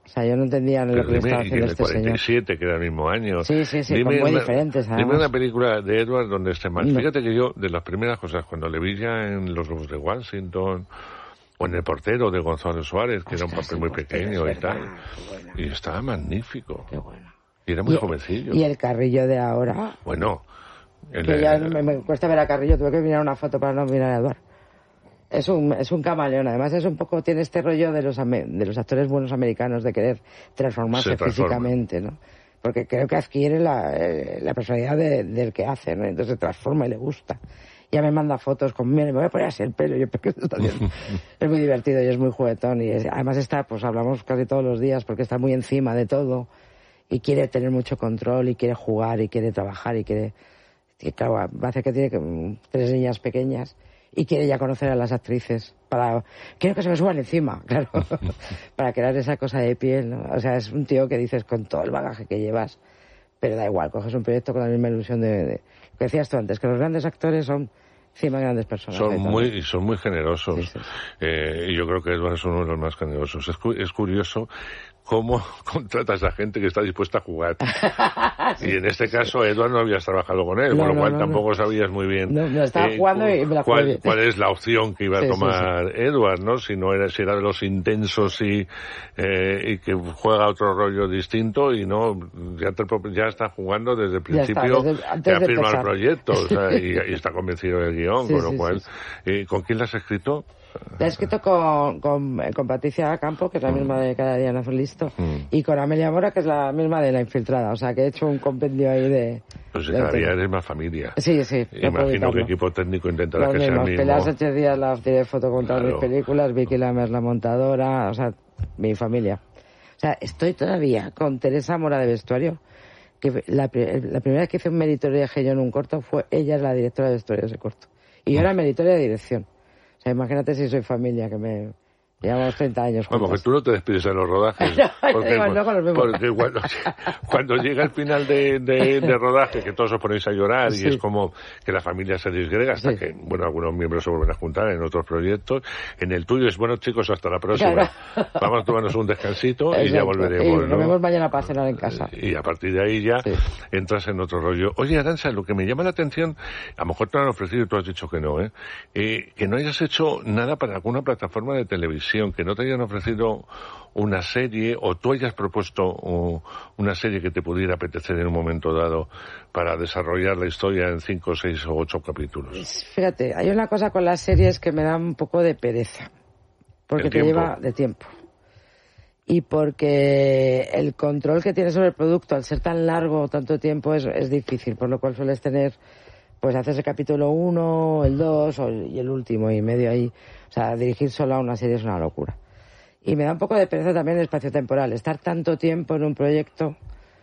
O sea, yo no entendía lo que le estaba haciendo este señor. 47, que era el mismo año. Sí, dime muy diferentes. Además. Dime una película de Edward donde esté mal. No. Fíjate que yo, de las primeras cosas, cuando le vi ya en Los Lobos de Washington, o en El portero de Gonzalo Suárez, que era un papel muy pequeño y tal, y estaba magnífico. Qué bueno. Y era muy jovencillo. Y el Carrillo de ahora. Bueno. Que ya me cuesta ver a Carrillo, tuve que mirar una foto para no mirar a Eduard. Es un camaleón, además es un poco, tiene este rollo de los actores buenos americanos de querer transformarse físicamente, ¿no? Porque creo que adquiere la personalidad del que hace, ¿no? Entonces se transforma y le gusta. Ya me manda fotos con, mira, me voy a poner así el pelo, yo, ¿qué está haciendo? Es muy divertido y es muy juguetón y además está, pues hablamos casi todos los días porque está muy encima de todo y quiere tener mucho control y quiere jugar y quiere trabajar y quiere... Y claro, va a hacer que tiene 3 niñas pequeñas y quiere ya conocer a las actrices quiero que se me suban encima, claro, para crear esa cosa de piel, ¿no? O sea, es un tío que dices con todo el bagaje que llevas, pero da igual, coges un proyecto con la misma ilusión de lo que decías tú antes, que los grandes actores son encima grandes personas. Son muy generosos. Sí. Y yo creo que Edward es uno de los más generosos. Es curioso cómo contratas a gente que está dispuesta a jugar. Sí, y en este caso, Edward no habías trabajado con él, con lo cual tampoco sabías muy bien estaba jugando y me la cuál es la opción que iba a tomar Edward, ¿no? Si era de los intensos y que juega otro rollo distinto y no ya está jugando desde el principio, ya firma el proyecto, o sea, y está convencido del guión, con lo cual... ¿Con quién la has escrito? La he escrito con Patricia Campo, que es la misma de Cada día nace listo, y con Amelia Mora, que es la misma de La infiltrada. O sea, que he hecho un compendio ahí de... Pues cada día eres más familia. Sí. Imagino que equipo técnico intentará que sea el mismo. Pilar Sánchez Díaz la tiene foto con todas mis películas, Vicky Lammers la montadora, o sea, mi familia. O sea, estoy todavía con Teresa Mora de vestuario, que la primera vez que hice un meritoriaje yo en un corto fue ella la directora de vestuario de ese corto. Y yo era meritoria de dirección. O sea, imagínate si soy familia, que llevamos 30 años juntos. Bueno, porque tú no te despides de los rodajes. Porque cuando llega el final de rodaje, que todos os ponéis a llorar y es como que la familia se disgrega hasta que, bueno, algunos miembros se vuelven a juntar en otros proyectos. En el tuyo es, bueno, chicos, hasta la próxima. Claro. Vamos a tomarnos un descansito y ya volveremos. Y nos vemos mañana para cenar en casa. Y a partir de ahí ya entras en otro rollo. Oye, Arantxa, lo que me llama la atención, a lo mejor te lo han ofrecido y tú has dicho que no, que no hayas hecho nada para alguna plataforma de televisión, que no te hayan ofrecido una serie o tú hayas propuesto una serie que te pudiera apetecer en un momento dado para desarrollar la historia en 5, 6 o 8 capítulos. Fíjate, hay una cosa con las series que me da un poco de pereza, porque te lleva de tiempo. Y porque el control que tienes sobre el producto, al ser tan largo tanto tiempo, es difícil, por lo cual sueles tener... Pues haces el capítulo 1, el 2 y el último y medio ahí. O sea, dirigir solo a una serie es una locura. Y me da un poco de pereza también el espacio temporal. Estar tanto tiempo en un proyecto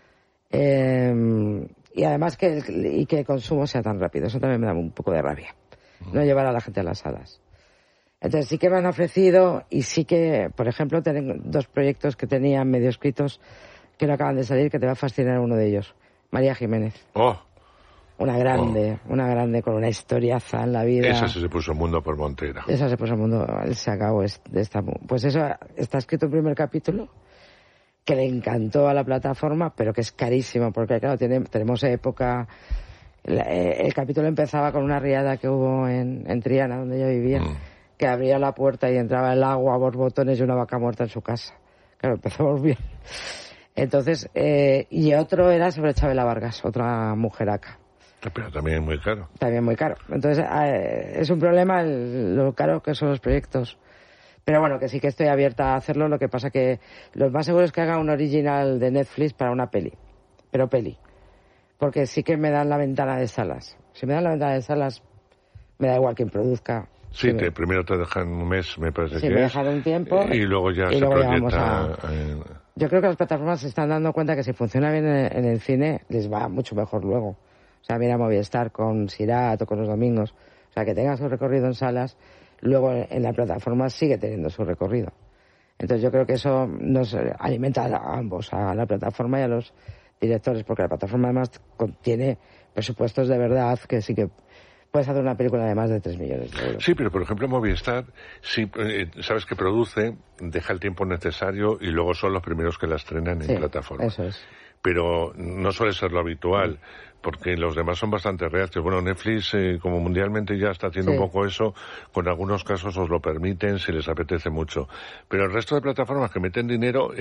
y además que el consumo sea tan rápido. Eso también me da un poco de rabia. No llevar a la gente a las salas. Entonces sí que me han ofrecido y sí que, por ejemplo, tengo 2 proyectos que tenía medio escritos que no acaban de salir, que te va a fascinar uno de ellos. María Jiménez. ¡Oh! Una grande con una historiaza en la vida. Esa se puso el mundo por montera. Esa se puso el mundo, se acabó de esta... Pues eso, está escrito el primer capítulo, que le encantó a la plataforma, pero que es carísimo, porque claro, tenemos época... El capítulo empezaba con una riada que hubo en Triana, donde yo vivía, que abría la puerta y entraba el agua a borbotones y una vaca muerta en su casa. Claro, empezamos bien. Entonces, y otro era sobre Chabela Vargas, otra mujeraca. Pero también es muy caro. También muy caro. Entonces, es un problema lo caro que son los proyectos. Pero bueno, que sí que estoy abierta a hacerlo. Lo que pasa que lo más seguro es que haga un original de Netflix para una peli. Pero peli. Porque sí que me dan la ventana de salas. Si me dan la ventana de salas, me da igual quien produzca. Sí, primero te dejan un mes, me parece que me dejan un tiempo. Y luego ya se proyecta... Yo creo que las plataformas se están dando cuenta que si funciona bien en el cine, les va mucho mejor luego. O sea, mira Movistar con Sirat o con Los Domingos. O sea, que tenga su recorrido en salas, luego en la plataforma sigue teniendo su recorrido. Entonces yo creo que eso nos alimenta a ambos, a la plataforma y a los directores, porque la plataforma además contiene presupuestos de verdad que sí que puedes hacer una película de más de 3 millones de euros. Sí, pero por ejemplo Movistar, sí, sabes que produce, deja el tiempo necesario y luego son los primeros que la estrenan en plataforma. Eso es. Pero no suele ser lo habitual, porque los demás son bastante reacios. Bueno, Netflix, como mundialmente ya está haciendo un poco eso, con algunos casos os lo permiten si les apetece mucho. Pero el resto de plataformas que meten dinero,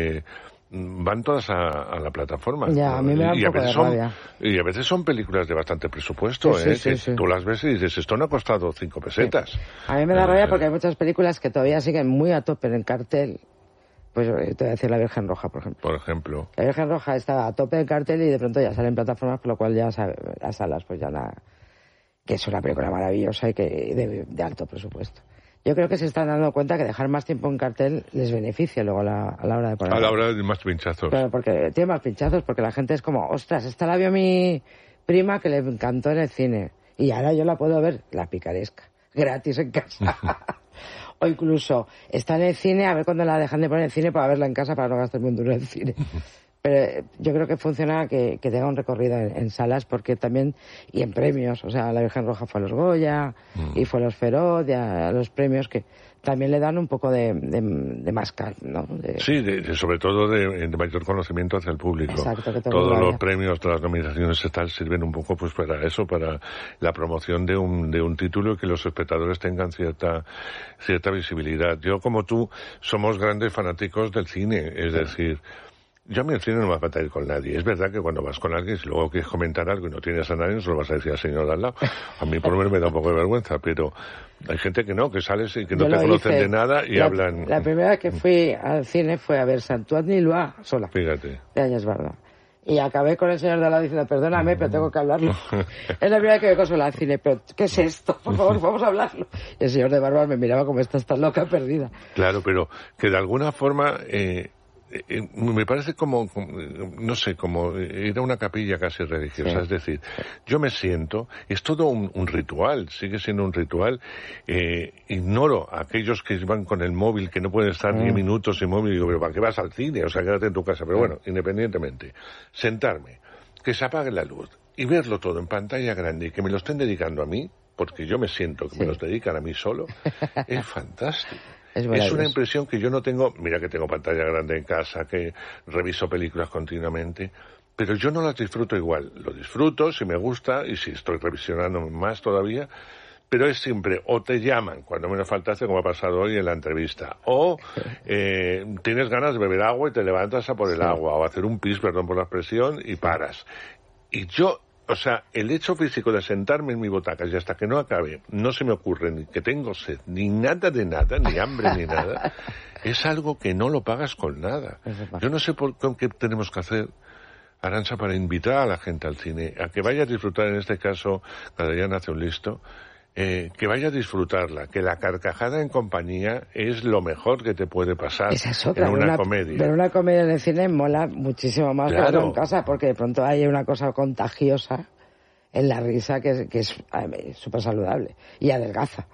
van todas a la plataforma. Ya, a mí me da un poco de rabia. Y a veces son películas de bastante presupuesto, que tú las ves y dices, esto no ha costado 5 pesetas. Sí. A mí me da rabia porque hay muchas películas que todavía siguen muy a tope en el cartel. Pues te voy a decir La Virgen Roja, por ejemplo. Por ejemplo. La Virgen Roja estaba a tope del cartel y de pronto ya sale en plataformas, con lo cual ya las salas, pues ya nada. Que es una película maravillosa y que de alto presupuesto. Yo creo que se están dando cuenta que dejar más tiempo en cartel les beneficia luego a la hora de poner. A la hora de más pinchazos. Claro, porque tiene más pinchazos, porque la gente es como, ostras, esta la vio mi prima que le encantó en el cine. Y ahora yo la puedo ver, la picaresca, gratis en casa. O incluso está en el cine, a ver cuándo la dejan de poner en el cine para verla en casa para no gastarme un duro en el cine. Pero yo creo que funciona que tenga un recorrido en salas porque también, y en premios, o sea, La Virgen Roja fue a los Goya y fue a los Feroz, y a los premios que también le dan un poco de más ¿no? Sí, sobre todo de mayor conocimiento hacia el público. Exacto, que todos los premios, todas las nominaciones y tal sirven un poco pues para eso, para la promoción de un título y que los espectadores tengan cierta visibilidad. Yo, como tú, somos grandes fanáticos del cine, es decir, yo a mí el cine no me va a ir con nadie. Es verdad que cuando vas con alguien, si luego quieres comentar algo y no tienes a nadie, no se lo vas a decir al señor de al lado. A mí por lo menos me da un poco de vergüenza, pero hay gente que no, que sales y que no te conocen de nada y hablan. La primera vez que fui al cine fue a ver Saint-Antoine y Loire sola. Fíjate. De Áñez Barda. Y acabé con el señor de al lado diciendo, perdóname, pero tengo que hablarlo. Es la primera vez que me consuela al cine, pero ¿qué es esto? Por favor, vamos a hablarlo. Y el señor de barba me miraba como estás tan loca, perdida. Claro, pero que de alguna forma me parece como, no sé, como ir a una capilla casi religiosa. Es decir, yo me siento, es todo un ritual, sigue siendo un ritual. Ignoro a aquellos que van con el móvil, que no pueden estar 10 minutos sin móvil, y digo, pero ¿para qué vas al cine? O sea, quédate en tu casa. Pero bueno, independientemente, sentarme, que se apague la luz y verlo todo en pantalla grande y que me lo estén dedicando a mí, porque yo me siento que me los dedican a mí solo, es fantástico. Es una impresión que yo no tengo. Mira que tengo pantalla grande en casa, que reviso películas continuamente, pero yo no las disfruto igual. Lo disfruto si me gusta y si estoy revisionando más todavía, pero es siempre o te llaman cuando menos faltaste, como ha pasado hoy en la entrevista, o tienes ganas de beber agua y te levantas a por el agua, o hacer un pis, perdón por la expresión, y paras. Y yo, o sea, el hecho físico de sentarme en mi butaca y hasta que no acabe, no se me ocurre ni que tengo sed, ni nada de nada, ni hambre ni nada, es algo que no lo pagas con nada. Yo no sé con qué tenemos que hacer, Arantxa, para invitar a la gente al cine, a que vaya a disfrutar, en este caso, cada día nace un listo, que vaya a disfrutarla, que la carcajada en compañía es lo mejor que te puede pasar en una comedia. Pero una comedia en el cine mola muchísimo más que en casa, porque de pronto hay una cosa contagiosa en la risa que es súper saludable y adelgaza.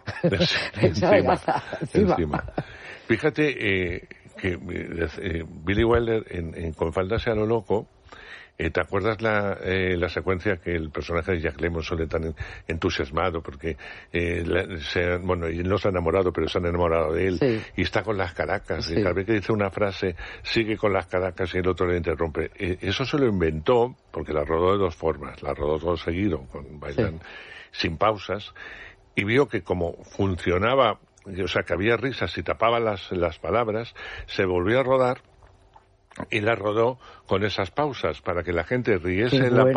Encima. Fíjate que Billy Wilder en Con faldas y a lo loco, ¿te acuerdas la secuencia que el personaje de Jack Lemmon suele tan entusiasmado porque bueno, y no se ha enamorado, pero se han enamorado de él y está con las caracas y cada vez que dice una frase sigue con las caracas y el otro le interrumpe? Eso se lo inventó porque la rodó de dos formas, la rodó todo seguido, bailan sin pausas, y vio que como funcionaba, o sea, que había risas y tapaba las palabras, se volvió a rodar y la rodó con esas pausas para que la gente riese en la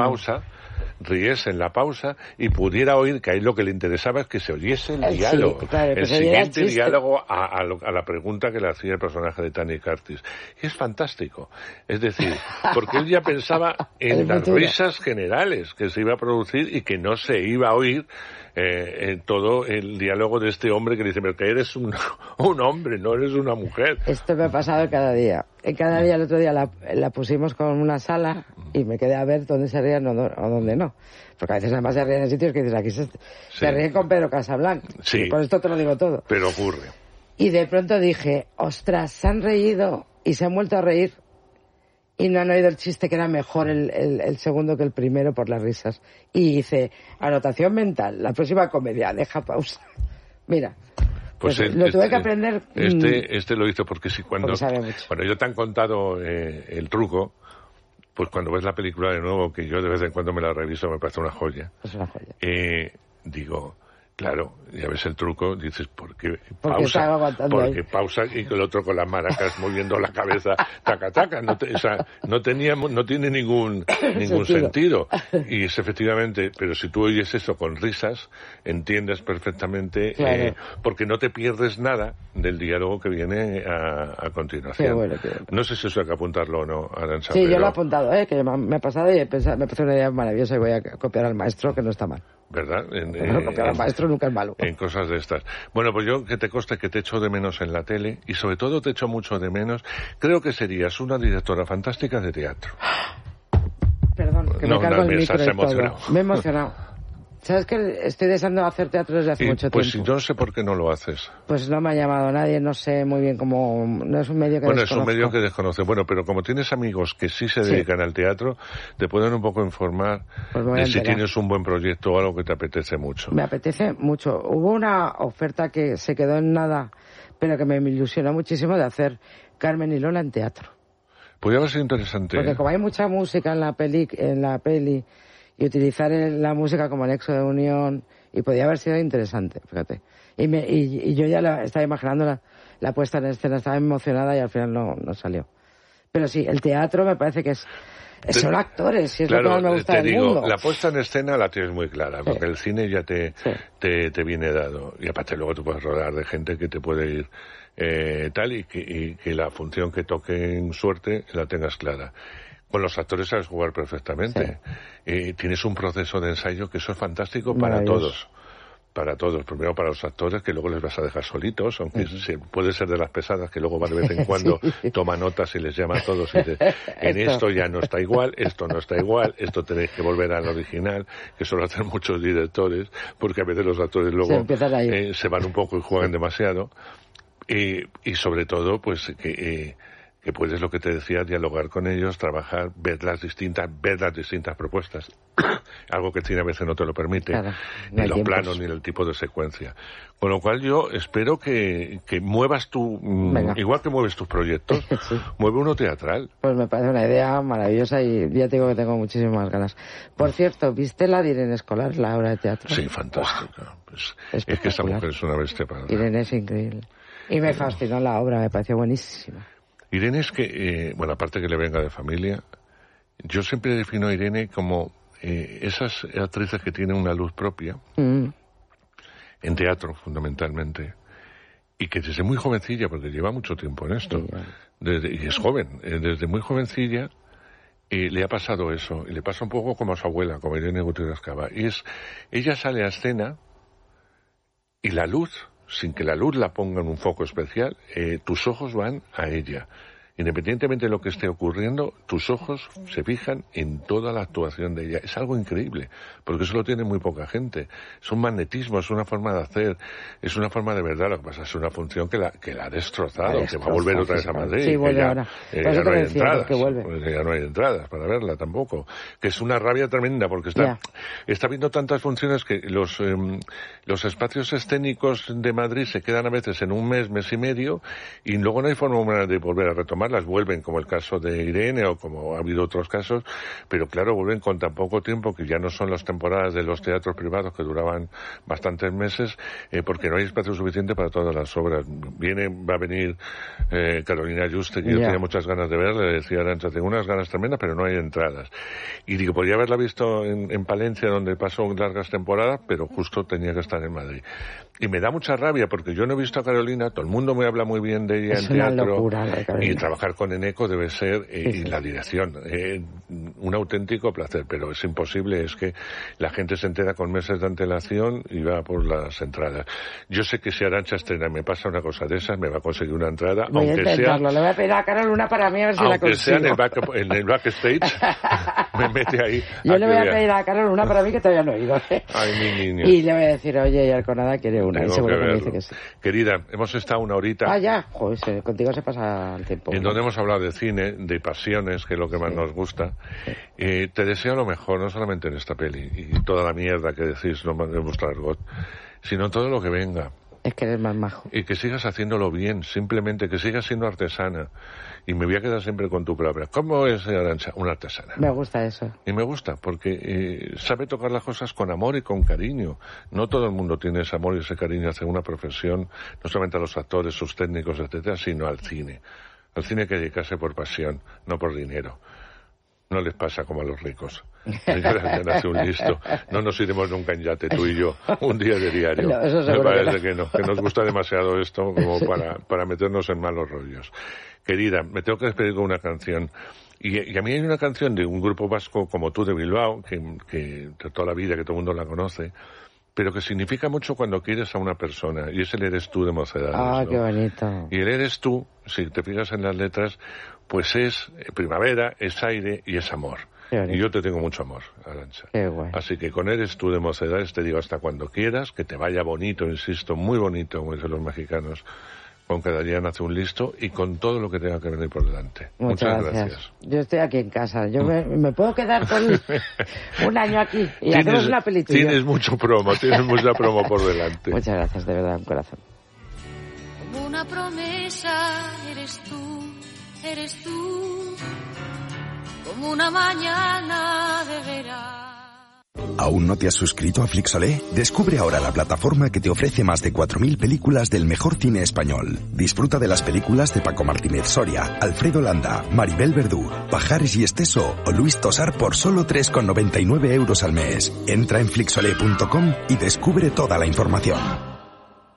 pausa y pudiera oír, que ahí lo que le interesaba es que se oyese el diálogo, el siguiente diálogo a la pregunta que le hacía el personaje de Tony Curtis. Y es fantástico, es decir, porque él ya pensaba en las risas generales que se iba a producir y que no se iba a oír todo el diálogo de este hombre que dice, pero que eres un hombre, no eres una mujer. Esto me ha pasado cada día. Cada día, el otro día la pusimos con una sala y me quedé a ver dónde se rían o dónde no. Porque a veces además se ríen en sitios que dices, aquí se ríen con Pedro Casablanca. Sí. Por esto te lo digo todo. Pero ocurre. Y de pronto dije, ostras, se han reído y se han vuelto a reír. y no han oído el chiste que era mejor el segundo que el primero por las risas. Y hice, anotación mental, la próxima comedia, deja pausa. Mira, pues lo tuve que aprender. Este lo hizo porque cuando yo te han contado el truco, pues cuando ves la película de nuevo, que yo de vez en cuando me la reviso, me parece una joya. Es una joya. Digo, claro, ya ves el truco, dices, ¿por qué pausa? Porque pausa y que el otro con las maracas moviendo la cabeza, taca, taca. No tiene ningún sentido. Y es efectivamente, pero si tú oyes eso con risas, entiendes perfectamente, claro. Porque no te pierdes nada del diálogo que viene a continuación. Qué bueno. No sé si eso hay que apuntarlo o no, Arantxa. Sí, yo lo he apuntado, que me ha pasado y me parece una idea maravillosa y voy a copiar al maestro, que no está mal. ¿Verdad? Copiar al maestro nunca es malo. En cosas de estas. Bueno, pues yo que te conste que te echo de menos en la tele y sobre todo te echo mucho de menos. Creo que serías una directora fantástica de teatro. Perdón, que me cargo el micro y todo. Me he emocionado. ¿Sabes que estoy deseando hacer teatro desde hace mucho pues tiempo? Pues yo no sé por qué no lo haces. Pues no me ha llamado nadie, no sé muy bien cómo... No es un medio que desconozco. Es un medio que desconoce. Bueno, pero como tienes amigos que sí se dedican al teatro, te pueden un poco informar de si tienes un buen proyecto o algo que te apetece mucho. Me apetece mucho. Hubo una oferta que se quedó en nada, pero que me ilusionó muchísimo, de hacer Carmen y Lola en teatro. Podría haber sido interesante. Porque como hay mucha música en la peli y utilizar la música como nexo de unión, y podía haber sido interesante, fíjate. Y yo ya estaba imaginando la puesta en escena, estaba emocionada y al final no salió. Pero sí, el teatro me parece que son actores, y es lo que más me gusta del mundo. La puesta en escena la tienes muy clara, porque el cine ya te viene dado. Y aparte luego tú puedes rodear de gente que te puede ir y que la función que toque en suerte la tengas clara. Con los actores sabes jugar perfectamente. Tienes un proceso de ensayo que eso es fantástico para todos. Para todos. Primero para los actores, que luego les vas a dejar solitos, aunque puede ser de las pesadas, que luego va de vez en cuando, toma notas y les llama a todos y dice, esto ya no está igual, esto no está igual, esto tenéis que volver al original, que suelen hacer muchos directores, porque a veces los actores luego se van un poco y juegan demasiado. Y sobre todo, pues que puedes, lo que te decía, dialogar con ellos, trabajar, ver las distintas propuestas. Algo que el cine a veces no te lo permite, claro, ni los planos, ni el tipo de secuencia. Con lo cual yo espero que muevas igual que mueves tus proyectos, mueve uno teatral. Pues me parece una idea maravillosa y ya te digo que tengo muchísimas ganas. Por cierto, ¿viste la de Irene Escolar, la obra de teatro? Sí, fantástica. Pues, es que esa mujer es una bestia para... Irene es increíble. Y me fascinó la obra, me pareció buenísima. Irene es que, aparte que le venga de familia, yo siempre defino a Irene como esas actrices que tienen una luz propia, en teatro fundamentalmente, y que desde muy jovencilla, porque lleva mucho tiempo en esto, y es joven, desde muy jovencilla, le ha pasado eso, y le pasa un poco como a su abuela, como Irene Gutiérrez Cava, y ella sale a escena, y la luz, sin que la luz la ponga en un foco especial, tus ojos van a ella. Independientemente de lo que esté ocurriendo, tus ojos se fijan en toda la actuación de ella. Es algo increíble, porque eso lo tiene muy poca gente. Es un magnetismo, es una forma de hacer, es una forma de verdad. Lo que pasa es una función que la ha destrozado, que va a volver otra vez a Madrid. Sí, vuelve ahora. Ya no hay entradas, ya no hay entradas para verla tampoco. Que es una rabia tremenda, porque está viendo tantas funciones que los espacios escénicos de Madrid se quedan a veces en un mes y medio, y luego no hay forma de volver a retomar. Las vuelven, como el caso de Irene o como ha habido otros casos, pero claro, vuelven con tan poco tiempo que ya no son las temporadas de los teatros privados que duraban bastantes meses, porque no hay espacio suficiente para todas las obras. Va a venir Carolina Juste, que yo tenía muchas ganas de verla, le decía a Arantxa, tengo unas ganas tremendas, pero no hay entradas. Y digo, podría haberla visto en Palencia, donde pasó largas temporadas, pero justo tenía que estar en Madrid. Y me da mucha rabia, porque yo no he visto a Carolina, todo el mundo me habla muy bien de ella en teatro, locura, y trabajar con Eneco debe ser, y la dirección, un auténtico placer, pero es imposible, es que la gente se entera con meses de antelación y va por las entradas. Yo sé que si Arantxa estrena me pasa una cosa de esas, me va a conseguir una entrada, voy aunque a sea... Le voy a pedir a Carol una para mí a ver si la consigo. Aunque sea en el backstage, me mete ahí. Yo le voy a pedir a Carol una para mí que todavía no he ido. Ay, mi niña. Y le voy a decir, oye, y Arconada quiere una. Tengo y seguro que que me verlo. dice que sí. Querida, hemos estado una horita... Ah, ya. Joder, contigo se pasa el tiempo. En donde hemos hablado de cine, de pasiones, que es lo que más nos gusta. Te deseo lo mejor, no solamente en esta peli y toda la mierda que decís, no de vuestro argot, sino todo lo que venga. Es que eres más majo. Y que sigas haciéndolo bien, simplemente que sigas siendo artesana. Y me voy a quedar siempre con tu palabra. ¿Cómo es Arantxa? Una artesana. Me gusta eso. Y me gusta, porque sabe tocar las cosas con amor y con cariño. No todo el mundo tiene ese amor y ese cariño hacia una profesión, no solamente a los actores, sus técnicos, etcétera, sino al cine. Al cine hay que dedicarse por pasión, no por dinero. No les pasa como a los ricos. Nace un listo. No nos iremos nunca en yate, tú y yo, un día de diario. No, eso me parece que no, que nos gusta demasiado esto como para meternos en malos rollos. Querida, me tengo que despedir con una canción. Y a mí hay una canción de un grupo vasco como tú de Bilbao, que de toda la vida, que todo el mundo la conoce, pero que significa mucho cuando quieres a una persona, y es el Eres tú de Mocedades. Ah, ¿no? qué bonito. Y el Eres tú, si te fijas en las letras, pues es primavera, es aire y es amor. Y yo te tengo mucho amor, Arantxa. Qué guay. Así que con Eres tú de Mocedades te digo hasta cuando quieras, que te vaya bonito, insisto, muy bonito, como dicen los mexicanos, con cada día nace un listo y con todo lo que tenga que venir por delante. Muchas gracias. Yo estoy aquí en casa. Yo me puedo quedar con un año aquí y hacemos una película. Tienes mucha promo por delante. Muchas gracias, de verdad, un corazón. Como una promesa eres tú, como una mañana de verano. ¿Aún no te has suscrito a Flixolé? Descubre ahora la plataforma que te ofrece más de 4.000 películas del mejor cine español. Disfruta de las películas de Paco Martínez Soria, Alfredo Landa, Maribel Verdú, Pajares y Esteso o Luis Tosar por solo 3,99 € al mes. Entra en flixolé.com y descubre toda la información.